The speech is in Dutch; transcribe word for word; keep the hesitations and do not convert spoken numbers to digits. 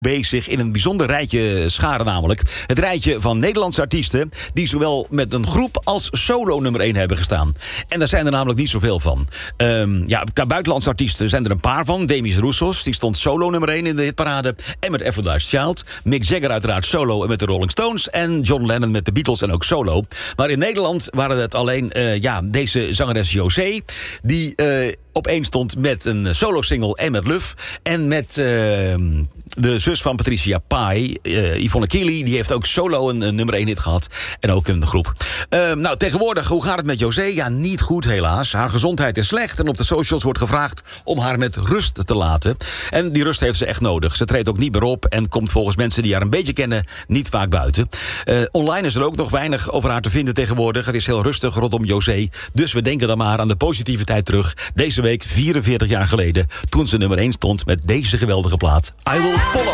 bezig in een bijzonder rijtje scharen namelijk. Het rijtje van Nederlandse artiesten die zowel met een groep als solo nummer één hebben gestaan. En daar zijn er namelijk niet zoveel van. Um, ja, qua buitenlandse artiesten zijn er een paar van. Demis Roussos, die stond solo nummer één in de hitparade. En met Aphrodite's Child. Mick Jagger uiteraard solo en met de Rolling Stones. En John Lennon met de Beatles en ook solo. Maar in Nederland waren het alleen uh, ja, deze zangeres José die uh, op één stond met een solo-single en met Luf. En met uh, de zus van Patricia Pai, uh, Yvonne Keely, die heeft ook solo een, een nummer één hit gehad. En ook een groep. Uh, nou, tegenwoordig, hoe gaat het met José? Ja, niet goed helaas. Haar gezondheid is slecht en op de socials wordt gevraagd om haar met rust te laten. En die rust heeft ze echt nodig. Ze treedt ook niet meer op en komt volgens mensen die haar een beetje kennen niet vaak buiten. Uh, online is er ook nog weinig over haar te vinden tegenwoordig. Het is heel rustig rondom José. Dus we denken dan maar aan de positiviteit terug. Deze week, vierenveertig jaar geleden, toen ze nummer één stond met deze geweldige plaat. I Will Follow.